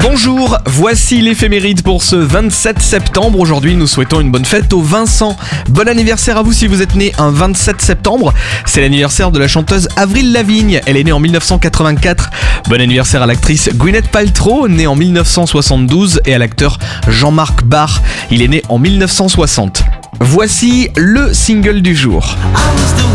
Bonjour, voici l'éphéméride pour ce 27 septembre. Aujourd'hui, nous souhaitons une bonne fête aux Vincent. Bon anniversaire à vous si vous êtes né un 27 septembre. C'est l'anniversaire de la chanteuse Avril Lavigne. Elle est née en 1984. Bon anniversaire à l'actrice Gwyneth Paltrow, née en 1972, et à l'acteur Jean-Marc Barr. Il est né en 1960. Voici le single du jour.